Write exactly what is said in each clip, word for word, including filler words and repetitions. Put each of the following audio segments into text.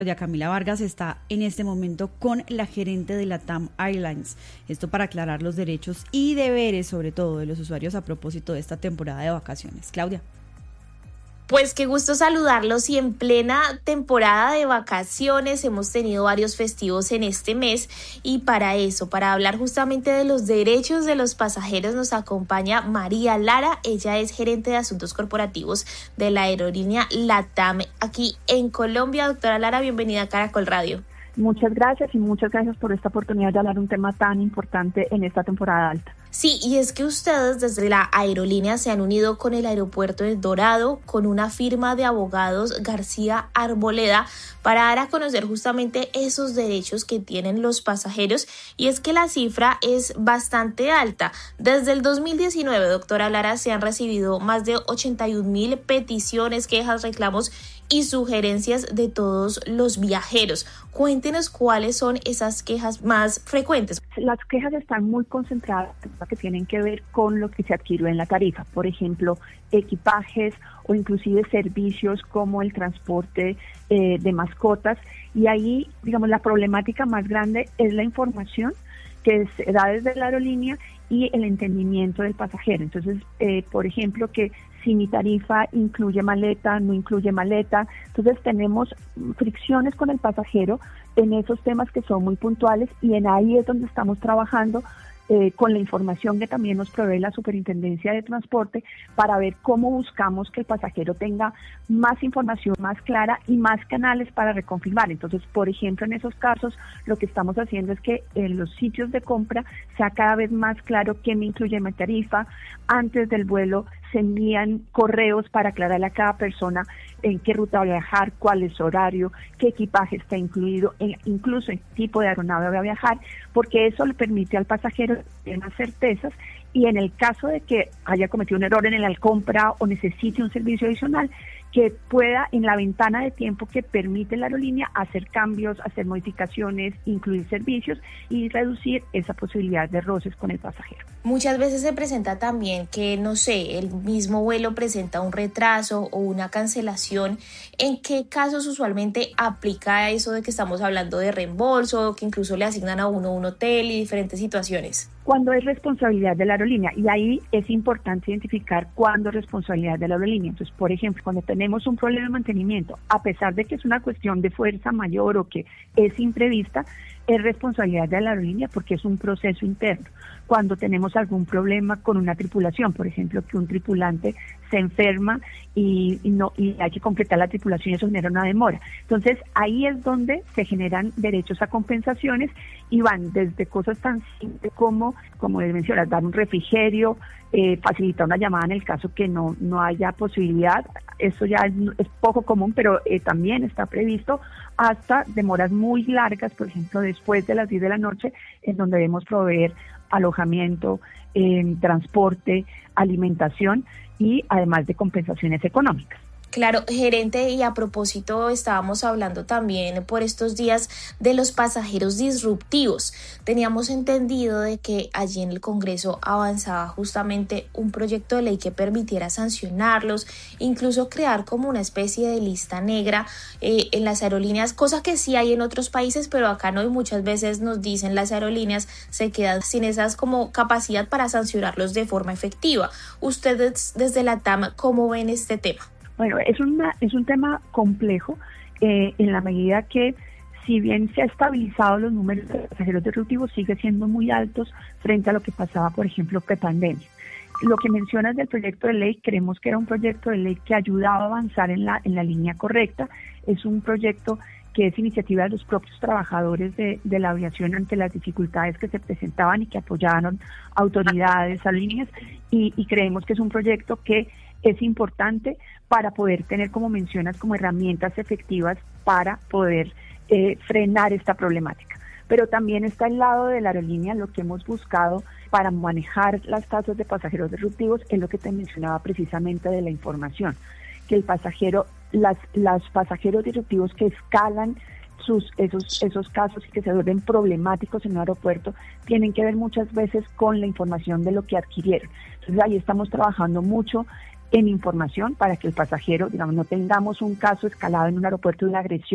Claudia Camila Vargas está en este momento con la gerente de LATAM Airlines. Esto para aclarar los derechos y deberes, sobre todo, de los usuarios a propósito de esta temporada de vacaciones. Claudia. Pues qué gusto saludarlos y en plena temporada de vacaciones hemos tenido varios festivos en este mes y para eso, para hablar justamente de los derechos de los pasajeros nos acompaña María Lara. Ella es gerente de asuntos corporativos de la aerolínea LATAM aquí en Colombia. Doctora Lara, bienvenida a Caracol Radio. Muchas gracias y muchas gracias por esta oportunidad de hablar un tema tan importante en esta temporada alta. Sí, y es que ustedes desde la aerolínea se han unido con el aeropuerto de Dorado, con una firma de abogados García Arboleda, para dar a conocer justamente esos derechos que tienen los pasajeros, y es que la cifra es bastante alta. Desde el dos mil diecinueve, doctora Lara, se han recibido más de ochenta y un mil peticiones, quejas, reclamos y sugerencias de todos los viajeros. Cuéntenos cuáles son esas quejas más frecuentes. Las quejas están muy concentradas que tienen que ver con lo que se adquirió en la tarifa, por ejemplo, equipajes o inclusive servicios como el transporte eh, de mascotas, y ahí, digamos, la problemática más grande es la información que se da desde la aerolínea y el entendimiento del pasajero. Entonces, eh, por ejemplo, que si mi tarifa incluye maleta, no incluye maleta. Entonces tenemos fricciones con el pasajero en esos temas que son muy puntuales, y en ahí es donde estamos trabajando eh, con la información que también nos provee la Superintendencia de Transporte para ver cómo buscamos que el pasajero tenga más información más clara y más canales para reconfirmar. Entonces, por ejemplo, en esos casos lo que estamos haciendo es que en los sitios de compra sea cada vez más claro qué me incluye mi tarifa. Antes del vuelo se envían correos para aclararle a cada persona en qué ruta va a viajar, cuál es su horario, qué equipaje está incluido, en, incluso en qué tipo de aeronave va a viajar, porque eso le permite al pasajero tener más certezas, y en el caso de que haya cometido un error en la compra o necesite un servicio adicional, que pueda, en la ventana de tiempo que permite la aerolínea, hacer cambios, hacer modificaciones, incluir servicios y reducir esa posibilidad de roces con el pasajero. Muchas veces se presenta también que, no sé, el mismo vuelo presenta un retraso o una cancelación. ¿En qué casos usualmente aplica eso de que estamos hablando de reembolso, que incluso le asignan a uno un hotel y diferentes situaciones? Cuando es responsabilidad de la aerolínea, y ahí es importante identificar cuándo es responsabilidad de la aerolínea. Entonces, por ejemplo, cuando tenemos un problema de mantenimiento, a pesar de que es una cuestión de fuerza mayor o que es imprevista, es responsabilidad de la aerolínea porque es un proceso interno. Cuando tenemos algún problema con una tripulación, por ejemplo, que un tripulante se enferma y, y no y hay que completar la tripulación y eso genera una demora. Entonces, ahí es donde se generan derechos a compensaciones y van desde cosas tan simples como, como les mencionas, dar un refrigerio, eh, facilitar una llamada en el caso que no, no haya posibilidad. Eso ya es, es poco común, pero eh, también está previsto, hasta demoras muy largas, por ejemplo, después de las diez de la noche, en donde debemos proveer alojamiento, eh, transporte, alimentación y además de compensaciones económicas. Claro, gerente, y a propósito estábamos hablando también por estos días de los pasajeros disruptivos. Teníamos entendido de que allí en el Congreso avanzaba justamente un proyecto de ley que permitiera sancionarlos, incluso crear como una especie de lista negra eh, en las aerolíneas, cosa que sí hay en otros países, pero acá no, y muchas veces nos dicen las aerolíneas se quedan sin esas como capacidad para sancionarlos de forma efectiva. Ustedes desde LATAM, ¿cómo ven este tema? Bueno, es, una, es un tema complejo eh, en la medida que, si bien se ha estabilizado los números de pasajeros disruptivos, sigue siendo muy altos frente a lo que pasaba, por ejemplo, pre-pandemia. Lo que mencionas del proyecto de ley, creemos que era un proyecto de ley que ayudaba a avanzar en la, en la línea correcta. Es un proyecto que es iniciativa de los propios trabajadores de, de la aviación ante las dificultades que se presentaban y que apoyaron autoridades, aerolíneas, y, y creemos que es un proyecto que es importante para poder tener, como mencionas, como herramientas efectivas para poder eh, frenar esta problemática. Pero también está el lado de la aerolínea, lo que hemos buscado para manejar las tasas de pasajeros disruptivos es lo que te mencionaba precisamente de la información, que el pasajero, las, las pasajeros disruptivos que escalan sus esos esos casos y que se vuelven problemáticos en un aeropuerto tienen que ver muchas veces con la información de lo que adquirieron. Entonces ahí estamos trabajando mucho en información para que el pasajero, digamos, no tengamos un caso escalado en un aeropuerto de una agresión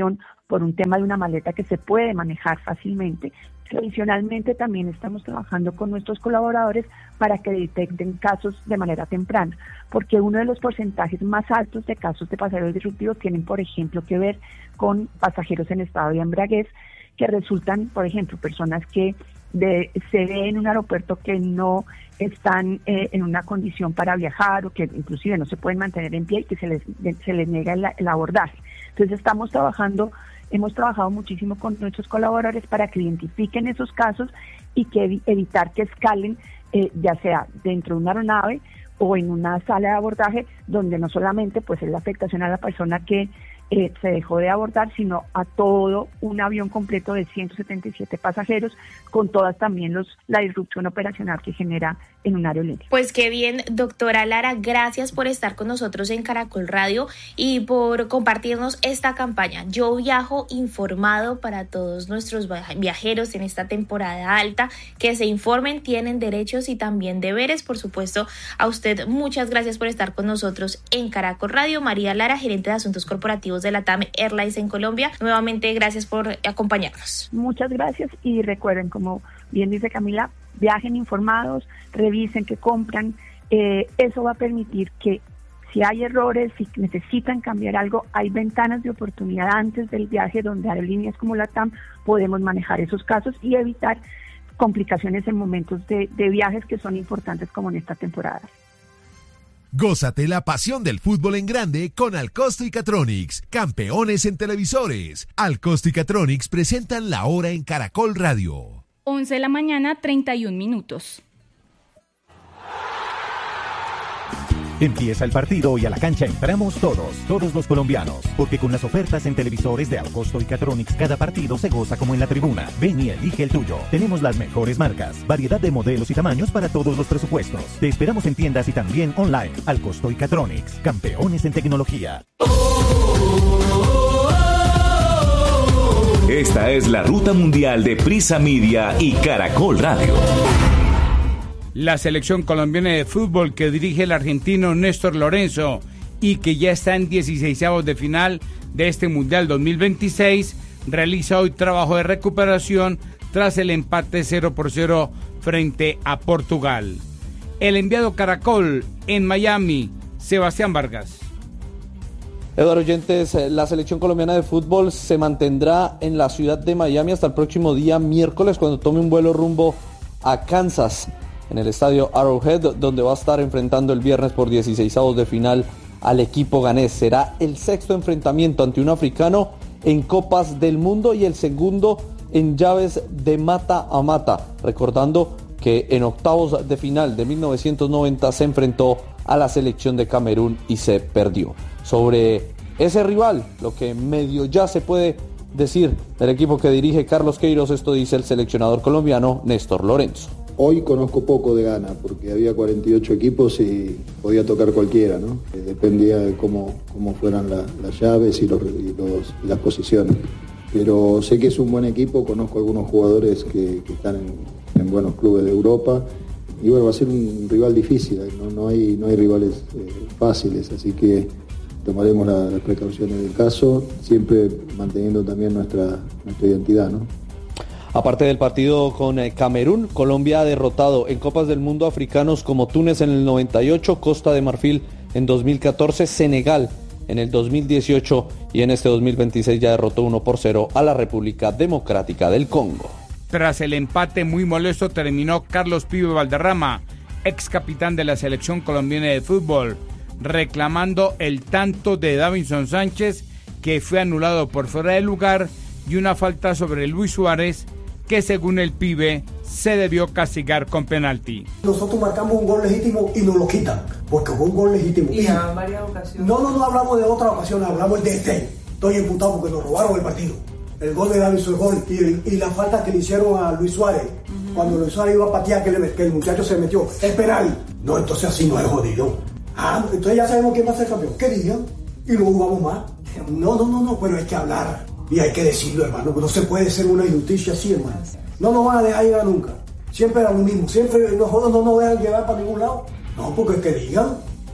por un tema de una maleta que se puede manejar fácilmente. Adicionalmente, también estamos trabajando con nuestros colaboradores para que detecten casos de manera temprana, porque uno de los porcentajes más altos de casos de pasajeros disruptivos tienen, por ejemplo, que ver con pasajeros en estado de embriaguez, que resultan, por ejemplo, personas que de, se ven en un aeropuerto que no están eh, en una condición para viajar o que inclusive no se pueden mantener en pie y que se les, se les niega el, el abordaje. Entonces estamos trabajando Hemos trabajado muchísimo con nuestros colaboradores para que identifiquen esos casos y que evitar que escalen, eh, ya sea dentro de una aeronave o en una sala de abordaje, donde no solamente pues es la afectación a la persona que eh, se dejó de abordar, sino a todo un avión completo de ciento setenta y siete pasajeros, con todas también los la disrupción operacional que genera en una aerolínea. Pues qué bien, doctora Lara, gracias por estar con nosotros en Caracol Radio y por compartirnos esta campaña. Yo viajo informado para todos nuestros viajeros en esta temporada alta, que se informen, tienen derechos y también deberes. Por supuesto, a usted muchas gracias por estar con nosotros en Caracol Radio. María Lara, gerente de Asuntos Corporativos de la T A M Airlines en Colombia, nuevamente gracias por acompañarnos. Muchas gracias y recuerden, como bien dice Camila, viajen informados, revisen qué compran, eh, eso va a permitir que si hay errores, si necesitan cambiar algo, hay ventanas de oportunidad antes del viaje donde aerolíneas como la T A M podemos manejar esos casos y evitar complicaciones en momentos de, de viajes que son importantes como en esta temporada. Gózate la pasión del fútbol en grande con Alcosto y Catronics, campeones en televisores. Alcosto y Catronics presentan La Hora en Caracol Radio. once de la mañana, treinta y un minutos. Empieza el partido y a la cancha entramos todos, todos los colombianos, porque con las ofertas en televisores de Alcosto y Catronics cada partido se goza como en la tribuna. Ven y elige el tuyo. Tenemos las mejores marcas, variedad de modelos y tamaños para todos los presupuestos. Te esperamos en tiendas y también online. Alcosto y Catronics, campeones en tecnología. Esta es la ruta mundial de Prisa Media y Caracol Radio. La selección colombiana de fútbol que dirige el argentino Néstor Lorenzo y que ya está en dieciseisavos de final de este Mundial dos mil veintiséis, realiza hoy trabajo de recuperación tras el empate cero por cero frente a Portugal. El enviado Caracol en Miami, Sebastián Vargas. Eduardo Oyentes, la selección colombiana de fútbol se mantendrá en la ciudad de Miami hasta el próximo día miércoles, cuando tome un vuelo rumbo a Kansas, en el estadio Arrowhead, donde va a estar enfrentando el viernes por dieciseisavos de final al equipo ganés. Será el sexto enfrentamiento ante un africano en Copas del Mundo y el segundo en llaves de mata a mata, recordando que en octavos de final de mil novecientos noventa se enfrentó a la selección de Camerún y se perdió. Sobre ese rival, lo que medio ya se puede decir del equipo que dirige Carlos Queiroz, esto dice el seleccionador colombiano Néstor Lorenzo. Hoy conozco poco de Ghana porque había cuarenta y ocho equipos y podía tocar cualquiera, ¿no? Eh, dependía de cómo, cómo fueran la, las llaves y, los, y, los, y las posiciones. Pero sé que es un buen equipo, conozco algunos jugadores que, que están en, en buenos clubes de Europa y bueno, va a ser un rival difícil, no, no, hay, no hay rivales eh, fáciles, así que tomaremos la, las precauciones del caso, siempre manteniendo también nuestra, nuestra identidad, ¿no? Aparte del partido con Camerún, Colombia ha derrotado en Copas del Mundo africanos como Túnez en el noventa y ocho, Costa de Marfil en dos mil catorce, Senegal en el dos mil dieciocho y en este dos mil veintiséis ya derrotó uno por cero a la República Democrática del Congo. Tras el empate muy molesto terminó Carlos Pibe Valderrama, ex capitán de la selección colombiana de fútbol, reclamando el tanto de Davinson Sánchez que fue anulado por fuera de lugar y una falta sobre Luis Suárez que según el Pibe se debió castigar con penalti. Nosotros marcamos un gol legítimo y nos lo quitan, porque fue un gol legítimo. Y en varias ocasiones. No, no, no hablamos de otras ocasiones, hablamos de este. Estoy imputado porque nos robaron el partido. El gol de Davinson, el gol y, el, y la falta que le hicieron a Luis Suárez, uh-huh. Cuando Luis Suárez iba a patear, que, le, que el muchacho se metió, es penal. No, entonces así no es jodido. Ah, entonces ya sabemos quién va a ser campeón. ¿Qué digan? Y no jugamos más. No, no, no, no, pero hay que hablar. Y hay que decirlo, hermano, que no se puede ser una injusticia así, hermano. No nos van a dejar llegar nunca. Siempre era lo mismo. Siempre nosotros no nos dejan llegar para ningún lado. No, porque es que digan.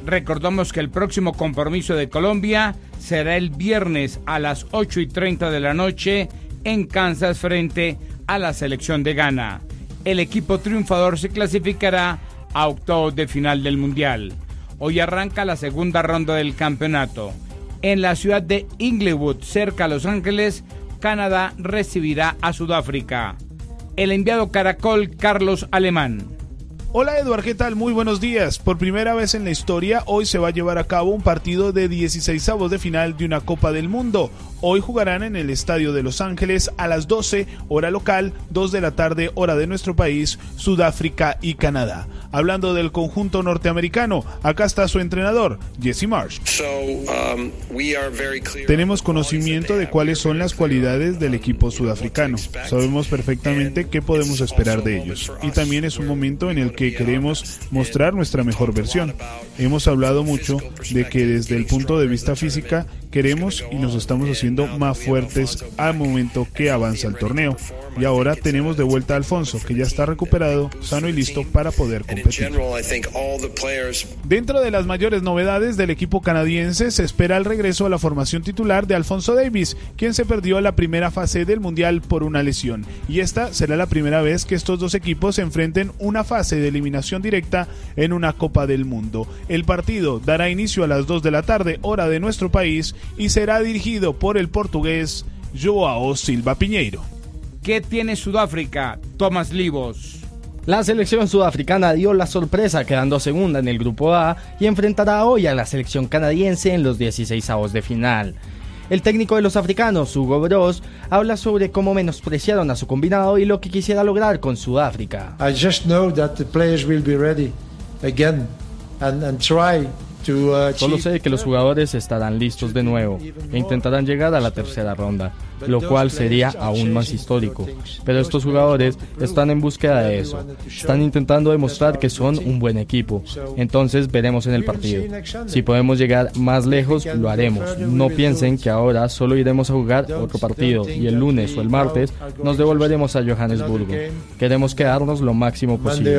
Recordamos que el próximo compromiso de Colombia será el viernes a las ocho y treinta de la noche en Kansas frente a la selección de Ghana. El equipo triunfador se clasificará a octavos de final del Mundial. Hoy arranca la segunda ronda del campeonato. En la ciudad de Inglewood, cerca a Los Ángeles, Canadá recibirá a Sudáfrica. El enviado Caracol, Carlos Alemán. Hola Eduard, ¿qué tal? Muy buenos días. Por primera vez en la historia, hoy se va a llevar a cabo un partido de dieciseisavos de final de una Copa del Mundo. Hoy jugarán en el Estadio de Los Ángeles a las doce, hora local, dos de la tarde, hora de nuestro país, Sudáfrica y Canadá. Hablando del conjunto norteamericano, acá está su entrenador, Jesse Marsh. So, um, we are very clear. Tenemos conocimiento de cuáles son las cualidades del equipo sudafricano. Sabemos perfectamente qué podemos esperar de ellos. Y también es un momento en el que queremos mostrar nuestra mejor versión. Hemos hablado mucho de que desde el punto de vista física queremos y nos estamos haciendo más fuertes al momento que avanza el torneo. Y ahora tenemos de vuelta a Alfonso, que ya está recuperado, sano y listo para poder competir. Dentro de las mayores novedades del equipo canadiense, se espera el regreso a la formación titular de Alfonso Davies, quien se perdió la primera fase del Mundial por una lesión. Y esta será la primera vez que estos dos equipos se enfrenten una fase de eliminación directa en una Copa del Mundo. El partido dará inicio a las dos de la tarde, hora de nuestro país, y será dirigido por el portugués Joao Silva Piñeiro. ¿Qué tiene Sudáfrica? Tomás Livos. La selección sudafricana dio la sorpresa quedando segunda en el grupo A y enfrentará hoy a la selección canadiense en los dieciseisavos de final. El técnico de los africanos, Hugo Broos, habla sobre cómo menospreciaron a su combinado y lo que quisiera lograr con Sudáfrica. I just know that the players will be ready again and, and try. Solo sé que los jugadores estarán listos de nuevo e intentarán llegar a la tercera ronda, lo cual sería aún más histórico. Pero estos jugadores están en búsqueda de eso. Están intentando demostrar que son un buen equipo. Entonces veremos en el partido. Si podemos llegar más lejos, lo haremos. No piensen que ahora solo iremos a jugar otro partido y el lunes o el martes nos devolveremos a Johannesburgo. Queremos quedarnos lo máximo posible.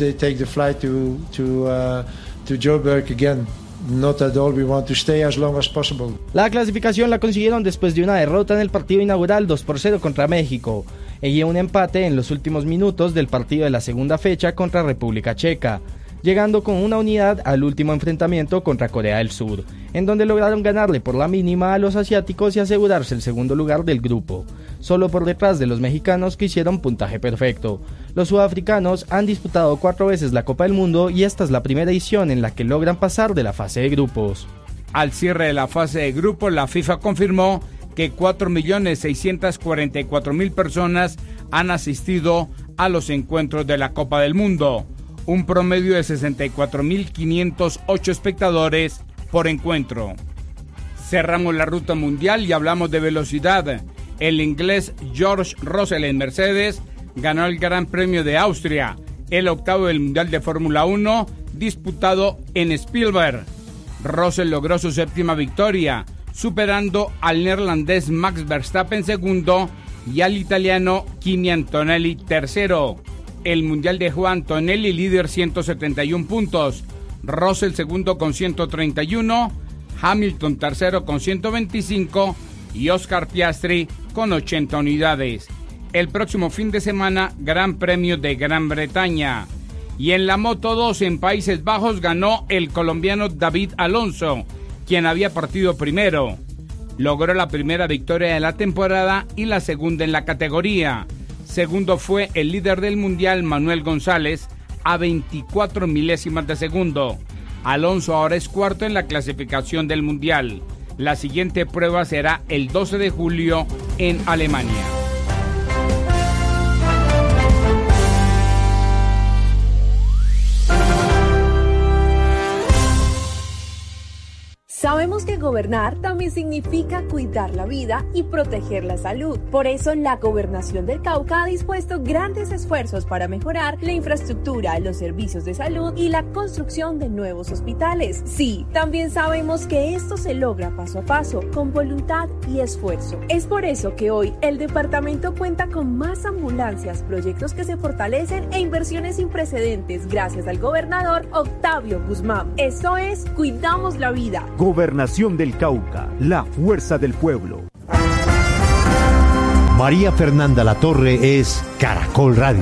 To Joburg again. Not at all, we want to stay as long as possible. La clasificación la consiguieron después de una derrota en el partido inaugural dos por cero contra México y un empate en los últimos minutos del partido de la segunda fecha contra República Checa, llegando con una unidad al último enfrentamiento contra Corea del Sur, en donde lograron ganarle por la mínima a los asiáticos y asegurarse el segundo lugar del grupo, solo por detrás de los mexicanos que hicieron puntaje perfecto. Los sudafricanos han disputado cuatro veces la Copa del Mundo y esta es la primera edición en la que logran pasar de la fase de grupos. Al cierre de la fase de grupos, la FIFA confirmó que cuatro millones seiscientos cuarenta y cuatro mil personas han asistido a los encuentros de la Copa del Mundo, un promedio de sesenta y cuatro mil quinientos ocho espectadores por encuentro. Cerramos la ruta mundial y hablamos de velocidad. El inglés George Russell en Mercedes ganó el Gran Premio de Austria, el octavo del Mundial de Fórmula uno disputado en Spielberg. Russell logró su séptima victoria, superando al neerlandés Max Verstappen segundo y al italiano Kimi Antonelli tercero. El Mundial dejó a Antonelli líder ciento setenta y uno puntos, Russell segundo con ciento treinta y uno, Hamilton tercero con ciento veinticinco y Oscar Piastri con ochenta unidades. El próximo fin de semana, Gran Premio de Gran Bretaña. Y en la Moto dos en Países Bajos ganó el colombiano David Alonso, quien había partido primero. Logró la primera victoria de la temporada y la segunda en la categoría. Segundo fue el líder del mundial Manuel González a veinticuatro milésimas de segundo. Alonso ahora es cuarto en la clasificación del mundial. La siguiente prueba será el doce de julio en Alemania. Sabemos que gobernar también significa cuidar la vida y proteger la salud. Por eso, la Gobernación del Cauca ha dispuesto grandes esfuerzos para mejorar la infraestructura, los servicios de salud y la construcción de nuevos hospitales. Sí, también sabemos que esto se logra paso a paso, con voluntad y esfuerzo. Es por eso que hoy el departamento cuenta con más ambulancias, proyectos que se fortalecen e inversiones sin precedentes gracias al gobernador Octavio Guzmán. Esto es, cuidamos la vida. Gobernación del Cauca, la fuerza del pueblo. María Fernanda Latorre es Caracol Radio.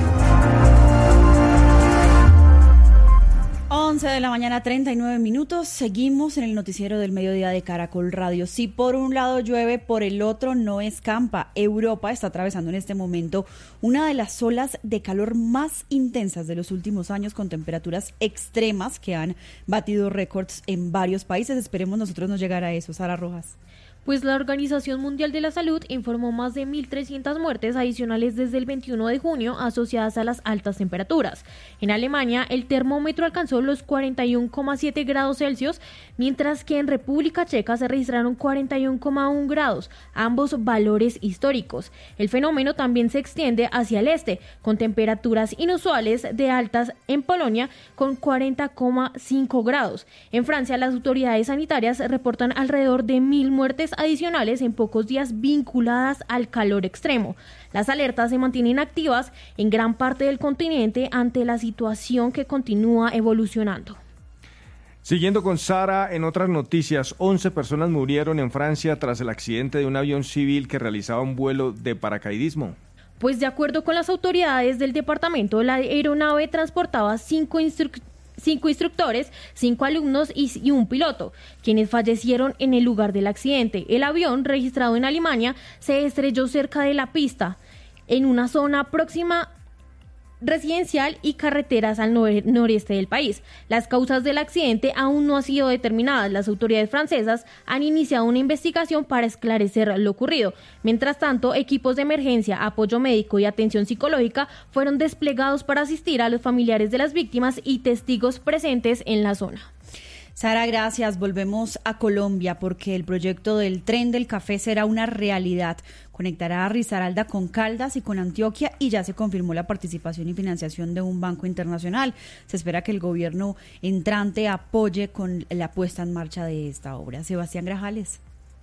once de la mañana, treinta y nueve minutos. Seguimos en el noticiero del mediodía de Caracol Radio. Si por un lado llueve, por el otro no escampa. Europa está atravesando en este momento una de las olas de calor más intensas de los últimos años, con temperaturas extremas que han batido récords en varios países. Esperemos nosotros no llegar a eso. Sara Rojas. Pues la Organización Mundial de la Salud informó más de mil trescientas muertes adicionales desde el veintiuno de junio asociadas a las altas temperaturas. En Alemania, el termómetro alcanzó los cuarenta y uno coma siete grados Celsius, mientras que en República Checa se registraron cuarenta y uno coma uno grados, ambos valores históricos. El fenómeno también se extiende hacia el este, con temperaturas inusuales de altas en Polonia con cuarenta coma cinco grados. En Francia, las autoridades sanitarias reportan alrededor de mil muertes adicionales en pocos días vinculadas al calor extremo. Las alertas se mantienen activas en gran parte del continente ante la situación que continúa evolucionando. Siguiendo con Sara, en otras noticias, once personas murieron en Francia tras el accidente de un avión civil que realizaba un vuelo de paracaidismo. Pues de acuerdo con las autoridades del departamento, la aeronave transportaba cinco instructores Cinco instructores, cinco alumnos y, y un piloto, quienes fallecieron en el lugar del accidente. El avión, registrado en Alemania, se estrelló cerca de la pista, en una zona próxima residencial y carreteras al nor- noreste del país. Las causas del accidente aún no han sido determinadas. Las autoridades francesas han iniciado una investigación para esclarecer lo ocurrido. Mientras tanto, equipos de emergencia, apoyo médico y atención psicológica fueron desplegados para asistir a los familiares de las víctimas y testigos presentes en la zona. Sara, gracias. Volvemos a Colombia porque el proyecto del Tren del Café será una realidad. Conectará a Risaralda con Caldas y con Antioquia y ya se confirmó la participación y financiación de un banco internacional. Se espera que el gobierno entrante apoye con la puesta en marcha de esta obra. Sebastián Grajales.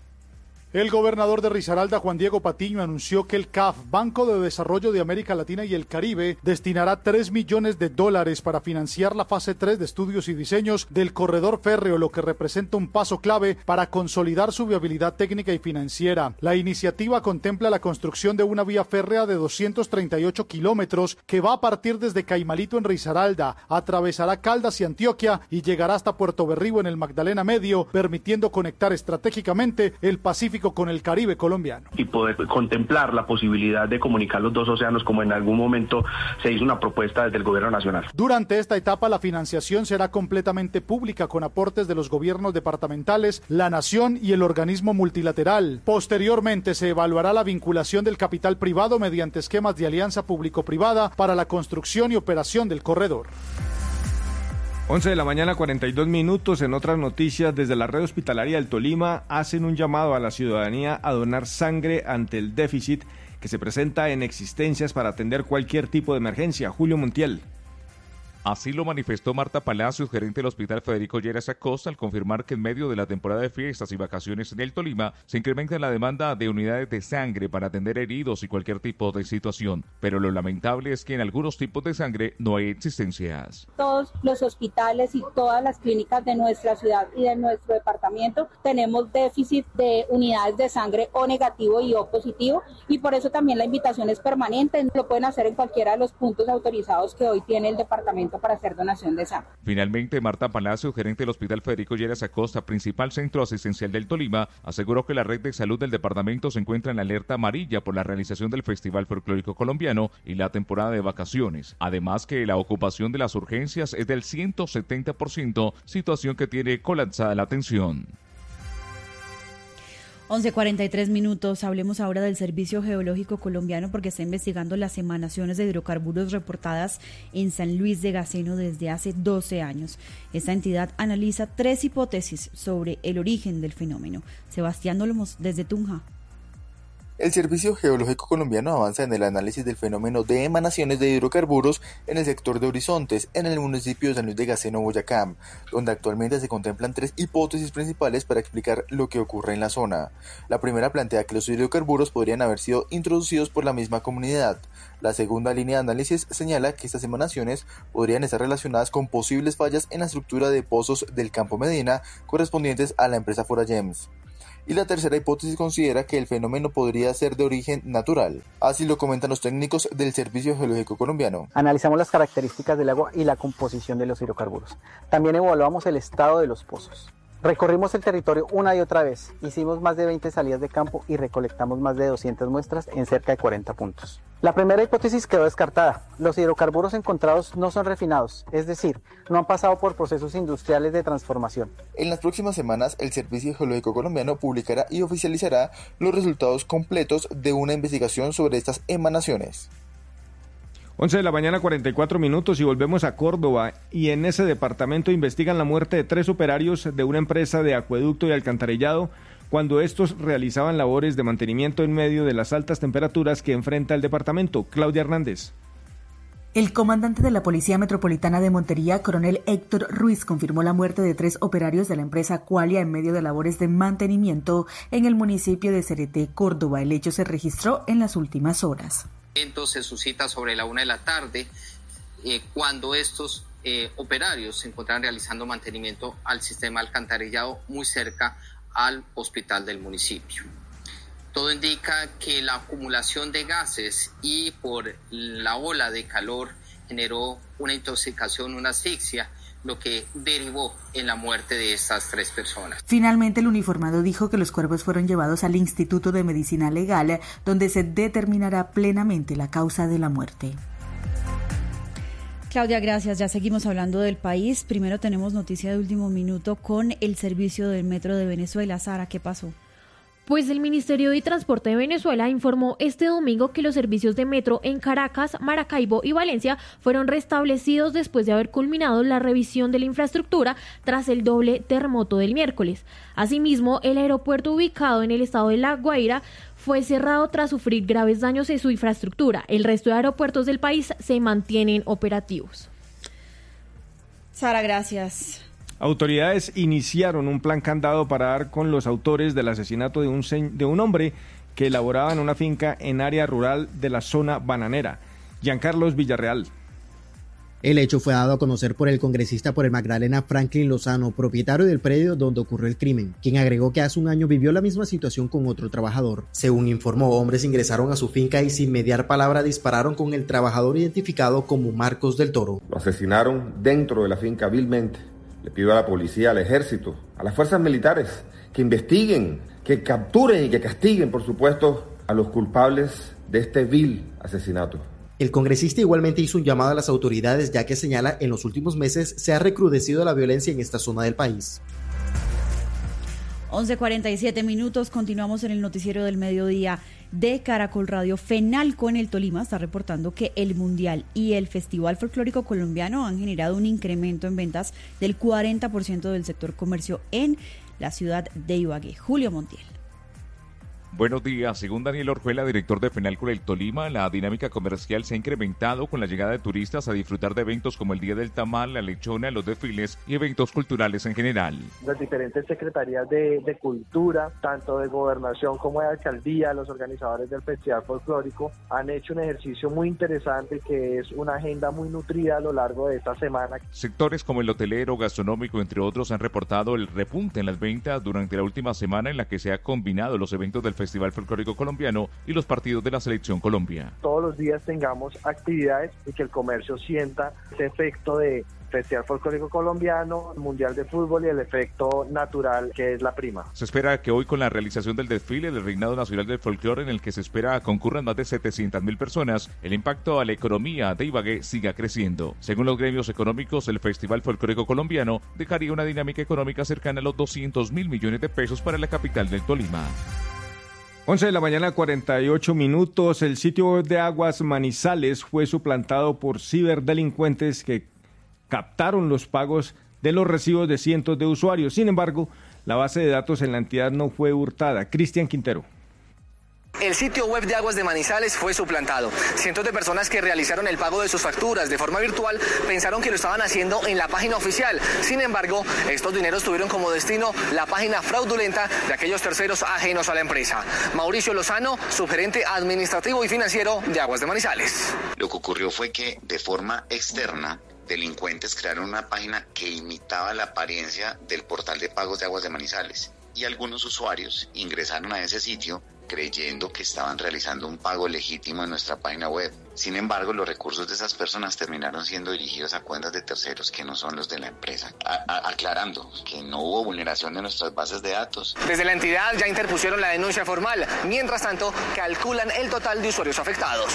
El gobernador de Risaralda, Juan Diego Patiño, anunció que el C A F, Banco de Desarrollo de América Latina y el Caribe, destinará tres millones de dólares para financiar la fase tres de estudios y diseños del corredor férreo, lo que representa un paso clave para consolidar su viabilidad técnica y financiera. La iniciativa contempla la construcción de una vía férrea de doscientos treinta y ocho kilómetros que va a partir desde Caimalito en Risaralda, atravesará Caldas y Antioquia y llegará hasta Puerto Berrío en el Magdalena Medio, permitiendo conectar estratégicamente el Pacífico con el Caribe colombiano. Y poder contemplar la posibilidad de comunicar los dos océanos, como en algún momento se hizo una propuesta desde el gobierno nacional. Durante esta etapa la financiación será completamente pública, con aportes de los gobiernos departamentales, la nación y el organismo multilateral. Posteriormente se evaluará la vinculación del capital privado mediante esquemas de alianza público-privada para la construcción y operación del corredor. once de la mañana, cuarenta y dos minutos. En otras noticias, desde la red hospitalaria del Tolima hacen un llamado a la ciudadanía a donar sangre ante el déficit que se presenta en existencias para atender cualquier tipo de emergencia. Julio Montiel. Así lo manifestó Marta Palacios, gerente del Hospital Federico Lleras Acosta, al confirmar que en medio de la temporada de fiestas y vacaciones en el Tolima se incrementa la demanda de unidades de sangre para atender heridos y cualquier tipo de situación. Pero lo lamentable es que en algunos tipos de sangre no hay existencias. Todos los hospitales y todas las clínicas de nuestra ciudad y de nuestro departamento tenemos déficit de unidades de sangre O negativo y O positivo, y por eso también la invitación es permanente. Lo pueden hacer en cualquiera de los puntos autorizados que hoy tiene el departamento para hacer donación de sangre. Finalmente, Marta Palacio, gerente del Hospital Federico Lleras Acosta, principal centro asistencial del Tolima, aseguró que la red de salud del departamento se encuentra en alerta amarilla por la realización del Festival Folclórico Colombiano y la temporada de vacaciones. Además, que la ocupación de las urgencias es del ciento setenta por ciento, situación que tiene colapsada la atención. once cuarenta y tres minutos, hablemos ahora del Servicio Geológico Colombiano porque está investigando las emanaciones de hidrocarburos reportadas en San Luis de Gaceno desde hace doce años. Esta entidad analiza tres hipótesis sobre el origen del fenómeno. Sebastián Olmos, desde Tunja. El Servicio Geológico Colombiano avanza en el análisis del fenómeno de emanaciones de hidrocarburos en el sector de Horizontes, en el municipio de San Luis de Gaceno, Boyacá, donde actualmente se contemplan tres hipótesis principales para explicar lo que ocurre en la zona. La primera plantea que los hidrocarburos podrían haber sido introducidos por la misma comunidad. La segunda línea de análisis señala que estas emanaciones podrían estar relacionadas con posibles fallas en la estructura de pozos del Campo Medina correspondientes a la empresa Foragems. Y la tercera hipótesis considera que el fenómeno podría ser de origen natural. Así lo comentan los técnicos del Servicio Geológico Colombiano. Analizamos las características del agua y la composición de los hidrocarburos. También evaluamos el estado de los pozos. Recorrimos el territorio una y otra vez. Hicimos más de veinte salidas de campo y recolectamos más de doscientas muestras en cerca de cuarenta puntos. La primera hipótesis quedó descartada. Los hidrocarburos encontrados no son refinados, es decir, no han pasado por procesos industriales de transformación. En las próximas semanas, el Servicio Geológico Colombiano publicará y oficializará los resultados completos de una investigación sobre estas emanaciones. once de la mañana, cuarenta y cuatro minutos, y volvemos a Córdoba, y en ese departamento investigan la muerte de tres operarios de una empresa de acueducto y alcantarillado cuando estos realizaban labores de mantenimiento en medio de las altas temperaturas que enfrenta el departamento. Claudia Hernández. El comandante de la Policía Metropolitana de Montería, coronel Héctor Ruiz, confirmó la muerte de tres operarios de la empresa Qualia en medio de labores de mantenimiento en el municipio de Cereté, Córdoba. El hecho se registró en las últimas horas. Se suscita sobre la una de la tarde eh, cuando estos eh, operarios se encontraban realizando mantenimiento al sistema alcantarillado muy cerca al hospital del municipio. Todo indica que la acumulación de gases y por la ola de calor generó una intoxicación, una asfixia, lo que derivó en la muerte de estas tres personas. Finalmente, el uniformado dijo que los cuerpos fueron llevados al Instituto de Medicina Legal, donde se determinará plenamente la causa de la muerte. Claudia, gracias. Ya seguimos hablando del país. Primero tenemos noticia de último minuto con el servicio del Metro de Venezuela. Sara, ¿qué pasó? Pues el Ministerio de Transporte de Venezuela informó este domingo que los servicios de metro en Caracas, Maracaibo y Valencia fueron restablecidos después de haber culminado la revisión de la infraestructura tras el doble terremoto del miércoles. Asimismo, el aeropuerto ubicado en el estado de La Guaira fue cerrado tras sufrir graves daños en su infraestructura. El resto de aeropuertos del país se mantienen operativos. Sara, gracias. Autoridades iniciaron un plan candado para dar con los autores del asesinato de un, de un hombre que laboraba en una finca en área rural de la zona bananera. Giancarlos Villarreal. El hecho fue dado a conocer por el congresista por el Magdalena Franklin Lozano, propietario del predio donde ocurrió el crimen, quien agregó que hace un año vivió la misma situación con otro trabajador. Según informó, hombres ingresaron a su finca y sin mediar palabra dispararon con el trabajador identificado como Marcos del Toro. Lo asesinaron dentro de la finca vilmente. Le pido a la policía, al ejército, a las fuerzas militares que investiguen, que capturen y que castiguen, por supuesto, a los culpables de este vil asesinato. El congresista igualmente hizo un llamado a las autoridades, ya que señala en los últimos meses se ha recrudecido la violencia en esta zona del país. once cuarenta y siete minutos, continuamos en el noticiero del mediodía de Caracol Radio. FENALCO en el Tolima está reportando que el Mundial y el Festival Folclórico Colombiano han generado un incremento en ventas del cuarenta por ciento del sector comercio en la ciudad de Ibagué. Julio Montiel. Buenos días. Según Daniel Orjuela, director de FENALCO del Tolima, la dinámica comercial se ha incrementado con la llegada de turistas a disfrutar de eventos como el Día del Tamal, la Lechona, los desfiles y eventos culturales en general. Las diferentes secretarías de, de cultura, tanto de gobernación como de alcaldía, los organizadores del Festival Folclórico, han hecho un ejercicio muy interesante que es una agenda muy nutrida a lo largo de esta semana. Sectores como el hotelero, gastronómico, entre otros, han reportado el repunte en las ventas durante la última semana en la que se han combinado los eventos del Festival Festival Folclórico Colombiano y los partidos de la Selección Colombia. Todos los días tengamos actividades y que el comercio sienta ese efecto de Festival Folclórico Colombiano, Mundial de Fútbol y el efecto natural que es la prima. Se espera que hoy, con la realización del desfile del Reinado Nacional del Folclore, en el que se espera concurran más de setecientas mil personas, el impacto a la economía de Ibagué siga creciendo. Según los gremios económicos, el Festival Folclórico Colombiano dejaría una dinámica económica cercana a los doscientos mil millones de pesos para la capital del Tolima. once de la mañana, cuarenta y ocho minutos. El sitio web de Aguas Manizales fue suplantado por ciberdelincuentes que captaron los pagos de los recibos de cientos de usuarios. Sin embargo, la base de datos en la entidad no fue hurtada. Cristian Quintero. El sitio web de Aguas de Manizales fue suplantado. Cientos de personas que realizaron el pago de sus facturas de forma virtual pensaron que lo estaban haciendo en la página oficial. Sin embargo, estos dineros tuvieron como destino la página fraudulenta de aquellos terceros ajenos a la empresa. Mauricio Lozano, subgerente administrativo y financiero de Aguas de Manizales. Lo que ocurrió fue que de forma externa, delincuentes crearon una página que imitaba la apariencia del portal de pagos de Aguas de Manizales y algunos usuarios ingresaron a ese sitio creyendo que estaban realizando un pago legítimo en nuestra página web. Sin embargo, los recursos de esas personas terminaron siendo dirigidos a cuentas de terceros que no son los de la empresa. A- a- aclarando que no hubo vulneración de nuestras bases de datos. Desde la entidad ya interpusieron la denuncia formal. Mientras tanto, calculan el total de usuarios afectados.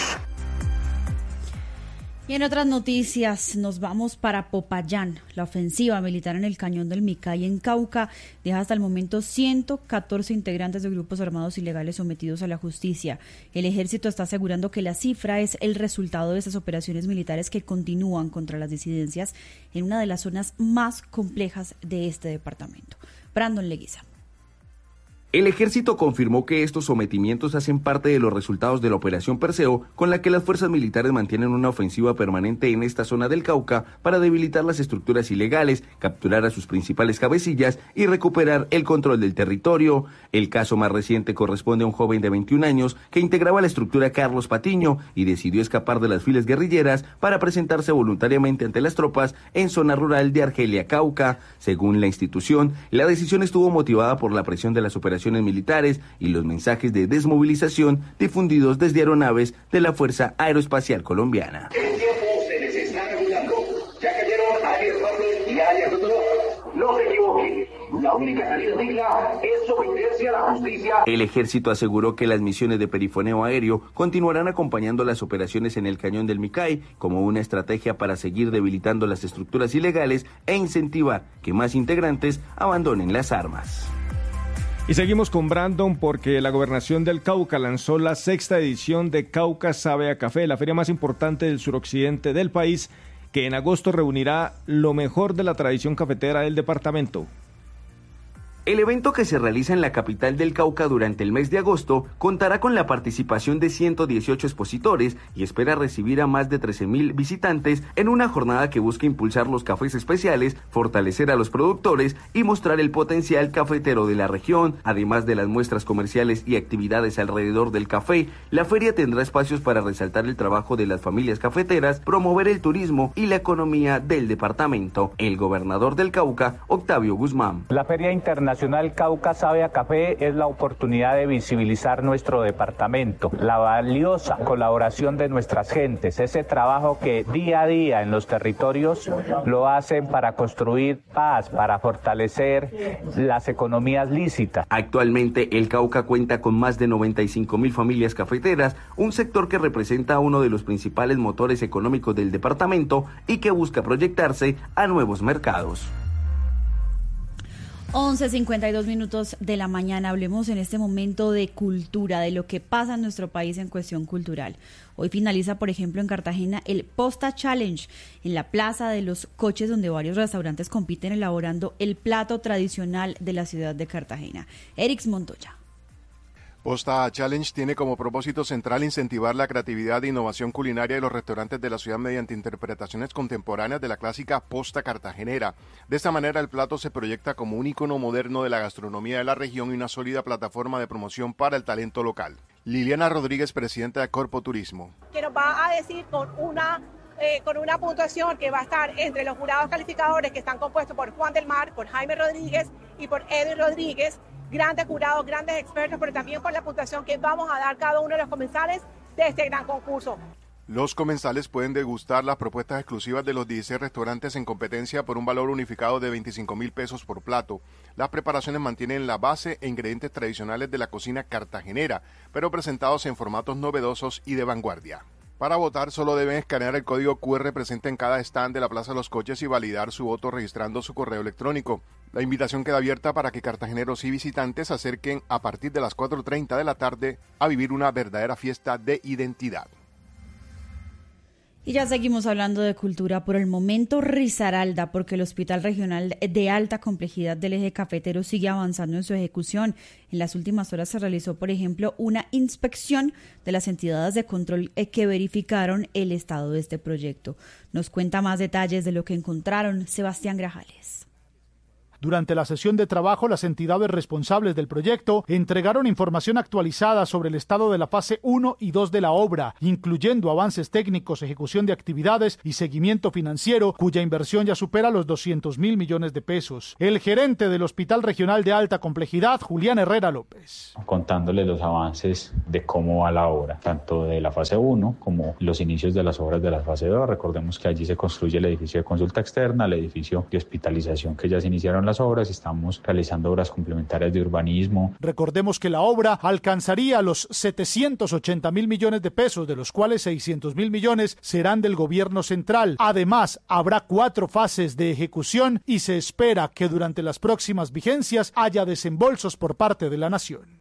Y en otras noticias nos vamos para Popayán. La ofensiva militar en el cañón del Micay en Cauca deja hasta el momento ciento catorce integrantes de grupos armados ilegales sometidos a la justicia. El ejército está asegurando que la cifra es el resultado de esas operaciones militares que continúan contra las disidencias en una de las zonas más complejas de este departamento. Brandon Leguiza. El ejército confirmó que estos sometimientos hacen parte de los resultados de la Operación Perseo, con la que las fuerzas militares mantienen una ofensiva permanente en esta zona del Cauca para debilitar las estructuras ilegales, capturar a sus principales cabecillas y recuperar el control del territorio. El caso más reciente corresponde a un joven de veintiún años que integraba la estructura Carlos Patiño y decidió escapar de las filas guerrilleras para presentarse voluntariamente ante las tropas en zona rural de Argelia, Cauca. Según la institución, la decisión estuvo motivada por la presión de las operaciones militares y los mensajes de desmovilización difundidos desde aeronaves de la Fuerza Aeroespacial Colombiana. El tiempo se les está regulando. Ya cayeron Ariel Robles y Ariel Rodríguez. No se equivoquen. La única salida digna es someterse a la justicia. El ejército aseguró que las misiones de perifoneo aéreo continuarán acompañando las operaciones en el cañón del Micay como una estrategia para seguir debilitando las estructuras ilegales e incentivar que más integrantes abandonen las armas. Y seguimos con Brandon porque la Gobernación del Cauca lanzó la sexta edición de Cauca Sabe a Café, la feria más importante del suroccidente del país, que en agosto reunirá lo mejor de la tradición cafetera del departamento. El evento, que se realiza en la capital del Cauca durante el mes de agosto, contará con la participación de ciento dieciocho expositores y espera recibir a más de trece mil visitantes en una jornada que busca impulsar los cafés especiales, fortalecer a los productores y mostrar el potencial cafetero de la región. Además de las muestras comerciales y actividades alrededor del café, la feria tendrá espacios para resaltar el trabajo de las familias cafeteras, promover el turismo y la economía del departamento. El gobernador del Cauca, Octavio Guzmán. La Feria Internacional Nacional Cauca Sabe a Café es la oportunidad de visibilizar nuestro departamento, la valiosa colaboración de nuestras gentes, ese trabajo que día a día en los territorios lo hacen para construir paz, para fortalecer las economías lícitas. Actualmente el Cauca cuenta con más de noventa y cinco mil familias cafeteras, un sector que representa uno de los principales motores económicos del departamento y que busca proyectarse a nuevos mercados. once cincuenta y dos minutos de la mañana. Hablemos en este momento de cultura, de lo que pasa en nuestro país en cuestión cultural. Hoy finaliza, por ejemplo, en Cartagena el Posta Challenge, en la Plaza de los Coches, donde varios restaurantes compiten elaborando el plato tradicional de la ciudad de Cartagena. Erix Montoya. Posta Challenge tiene como propósito central incentivar la creatividad e innovación culinaria de los restaurantes de la ciudad mediante interpretaciones contemporáneas de la clásica posta cartagenera. De esta manera, el plato se proyecta como un ícono moderno de la gastronomía de la región y una sólida plataforma de promoción para el talento local. Liliana Rodríguez, presidenta de Corpo Turismo. Que nos va a decir con una, eh, con una puntuación que va a estar entre los jurados calificadores, que están compuestos por Juan del Mar, por Jaime Rodríguez y por Edwin Rodríguez, grandes jurados, grandes expertos, pero también por la puntuación que vamos a dar cada uno de los comensales de este gran concurso. Los comensales pueden degustar las propuestas exclusivas de los dieciséis restaurantes en competencia por un valor unificado de veinticinco mil pesos por plato. Las preparaciones mantienen la base e ingredientes tradicionales de la cocina cartagenera, pero presentados en formatos novedosos y de vanguardia. Para votar solo deben escanear el código cu erre presente en cada stand de la Plaza de los Coches y validar su voto registrando su correo electrónico. La invitación queda abierta para que cartageneros y visitantes se acerquen a partir de las cuatro y treinta de la tarde a vivir una verdadera fiesta de identidad. Y ya seguimos hablando de cultura. Por el momento, Risaralda, porque el Hospital Regional de Alta Complejidad del Eje Cafetero sigue avanzando en su ejecución. En las últimas horas se realizó, por ejemplo, una inspección de las entidades de control que verificaron el estado de este proyecto. Nos cuenta más detalles de lo que encontraron Sebastián Grajales. Durante la sesión de trabajo, las entidades responsables del proyecto entregaron información actualizada sobre el estado de la fase uno y dos de la obra, incluyendo avances técnicos, ejecución de actividades y seguimiento financiero, cuya inversión ya supera los doscientos mil millones de pesos. El gerente del Hospital Regional de Alta Complejidad, Julián Herrera López. Contándole los avances de cómo va la obra, tanto de la fase uno como los inicios de las obras de la fase dos. Recordemos que allí se construye el edificio de consulta externa, el edificio de hospitalización que ya se iniciaron las obras y estamos realizando obras complementarias de urbanismo. Recordemos que la obra alcanzaría los setecientos ochenta mil millones de pesos, de los cuales seiscientos mil millones serán del gobierno central. Además, habrá cuatro fases de ejecución y se espera que durante las próximas vigencias haya desembolsos por parte de la nación.